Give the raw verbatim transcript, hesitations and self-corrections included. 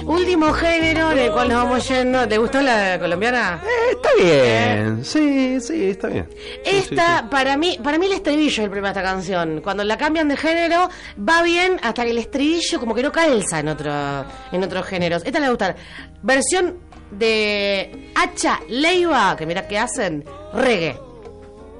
Último género en el cual nos vamos yendo. ¿Te gustó la colombiana? Eh, está bien, sí, sí, está bien. Esta, sí, sí. para mí, para mí el estribillo es el problema de esta canción. Cuando la cambian de género, va bien hasta que el estribillo como que no calza en otro, en otros géneros. Esta le va a gustar. Versión de Hacha Leiva, que mirá que hacen, reggae.